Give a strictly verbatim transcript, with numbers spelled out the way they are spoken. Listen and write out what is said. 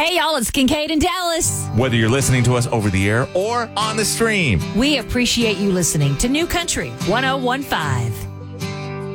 Hey, y'all, it's Kincaid in Dallas. Whether you're listening to us over the air or on the stream, We appreciate you listening to New Country one oh one point five.